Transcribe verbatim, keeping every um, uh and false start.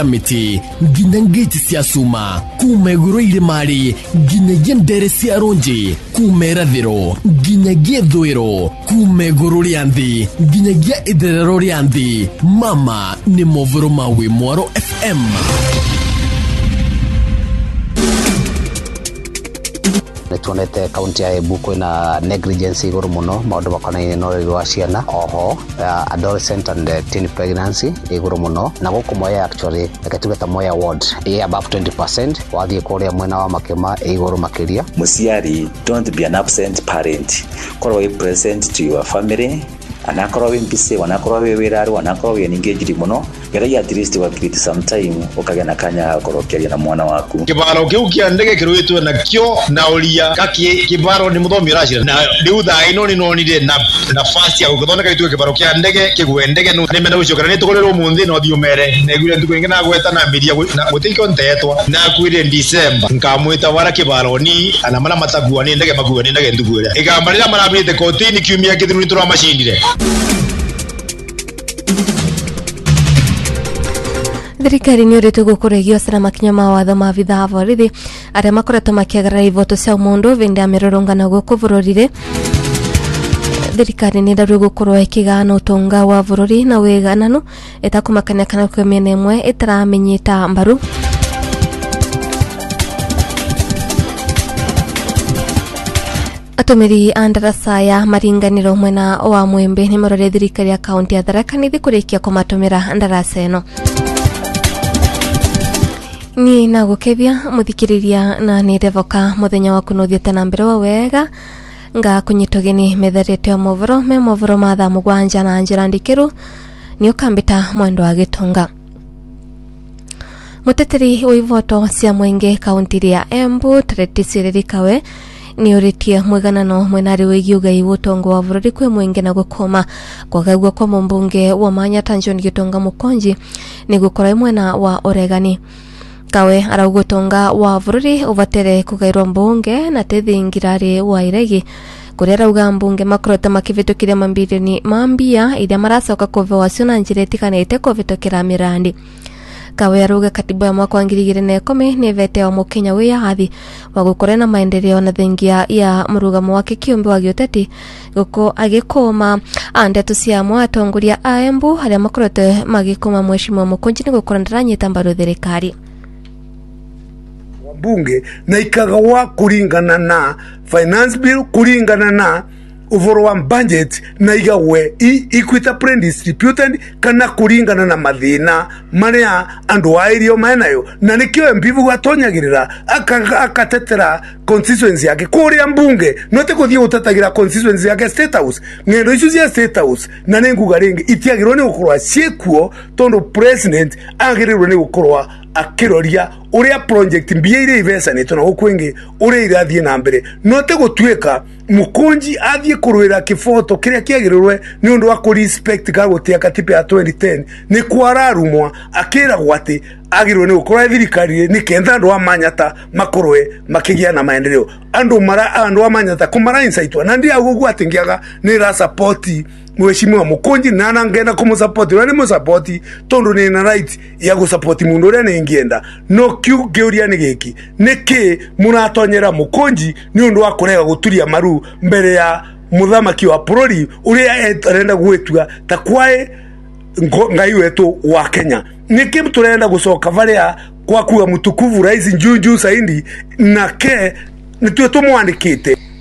miti nginya ngiti cia cuma kuma iguru irimari nginyagia ndere cia runji kuma irathiro nginyagia ithwiro kuma iguru ria nthi nginyagia itherero ria nthi. Mama ni movoro ma Wimwaro F M. Netuonete kaunti ya Embu kwina negligence iguru muno maundu makonaine no rwa ciana oho uh, adolescent and uh, teen pregnancy iguru muno na guku moya actually akatugeta moya ward e above twenty percent wathie kuria mwena wa makema iguru makiria. Musiari, don't be an absent parent, korwa present to your family anakorwa wimpise wanakorwa weweraru wanakorwa engaged muno gerai at least wa create some time ukagena kanya akorokeria na mwana waku. Kibaro kiu kia ndege kirwitwe na kyo na ulia kaki kibaro ni muthomi rashira na riutha ino ni nonire na nafasi ya guthondeka gitwe kibaro kia ndege kigwe ndege no nemena gucokera ni tukorero munthi no thiumere negure nduko ingi na gweta na miria na gutikyo ntetwa na kwire December nkamwita wara kibaro ni ana mara matagua ni ndege magua ni ndege ndugura igambarira marabite kotini kiumia kithinu tura mashindire. Thirikari ni urite gukuregio sana makinya ma watho ma vitha borithi aria makoretwo makiagarara ivoto cia mundu vindi amirorongana guku bururire. Thirikari ni ndaru gukorwo ikigana utonga wa bururi na wigananu itakumakania kana kwa miena imwe itaramenyita mbaru. Atumiri andarasa ya maringaniro mwena wa Mwembe ni marore thirikari ya kaunti ya Tharaka Nithi kurikia kumatumira ndarasa eno. Ni nagukethia muthikiriria na ni revoka muthenya wa kunothiete na mbere wa wega nga kunyitogeni metharete ya movoro me movoro matha mugwanja na njira ndikiru ni ukambita mwendo wa Gitonga. Muteteri wa ivoto cia mwenge kaunti ya Embu Treti Siririkawe ni uritie mwiganano mwenari wigiuga iwotongo wa bururi kwe mwenge na gukoma kwagagwa kwa mumbunge wa Manyata John Gitonga Mukonji ni gukora mwena wa Oregani. Kawe araugotonga wa bururi uvatere kugairwa mbunge na tethingirari wa Iregi kurera uga mbunge makrota makivitukire mambirioni mambia iria marasoka kove wasiona njire tikanete kovitukira mirandi. Kawe aruga katibu ya mwaka wa ngiri igiri na ikumi ni vete wa Mukenya wiyathi wa gukora na maendeleo na thengia ya murugamo wake kiumbe wa gioteti guko agikoma andeto cia mwatongoria a Embu haria makorote magikoma Mheshimiwa Mukonji ni gukora ndaranyita mbaru thirikari bunge na ikagawa kuringana na finance bill kuringana na overall budget na igawe equity pre-distributed kana kuringana na mathina maria andu airio menayo na nikyo mbivu gatonyagirira akatetera constituency yake kuria mbunge note kuthie gutetagira constituency yake state house ngendo icio cia state house na nenguga ringi itiagirwo ni gukorwa ciekuo tondo president agirirwo ni gukorwa akiroria uria project mbia ire ivesanitwo na gukwingi uria irathie na mbere note gutweka Mukonji athie kurwira kifoto kiria kiagirirwe ni undu wa ku respect ka gutia katiba ya twenty ten ni kwararumwa akira gwati agirwo ni gukora thirikari ni kenda andu a Manyata makorwe makigia na maendeleo andu mara andu a Manyata kumara insaitwa na ndia gugu atingiaga ni ra support Mheshimiwa Mukonji na nangenda kumusupport na ni musupport tondo ni na right ya gusupport mundu uria ni ngienda no kiu geuria ni giki niki muratonyera Mukonji ni undu wa kurega guturia maru mbere ya muthamaki wa bururi uria arenda gwetua ta kwae ngai wetu wa Kenya niki turenda gucoka varia kwa kuwa mutukuvu rais Njunju Saindi na ke nitwe tumwandikite